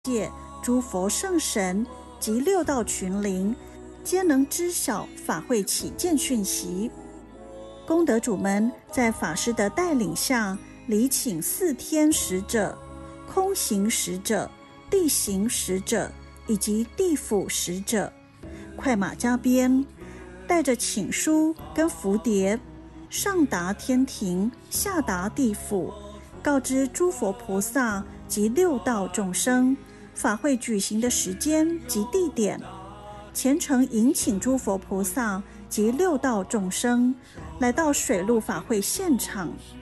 界诸佛圣神及六道群灵，皆能知晓法会起见讯息。功德主们在法师的带领下，礼请四天使者、空行使者、地行使者以及地府使者，快马加鞭，带着请书跟符牒，上达天庭，下达地府，告知诸佛菩萨及六道众生法会举行的时间及地点，虔诚迎请诸佛菩萨及六道众生来到水陆法会现场，